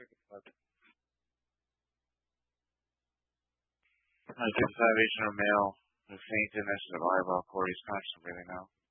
A 55 Asian male who fainted next to the volleyball court. He's conscious and breathing now.